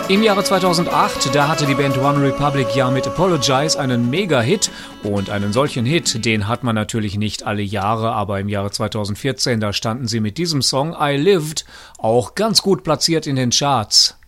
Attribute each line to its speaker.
Speaker 1: Im Jahre 2008, da hatte die Band One Republic ja mit Apologize einen Mega-Hit. Und einen solchen Hit, den hat man natürlich nicht alle Jahre, aber im Jahre 2014, da standen sie mit diesem Song I Lived auch ganz gut platziert in den Charts.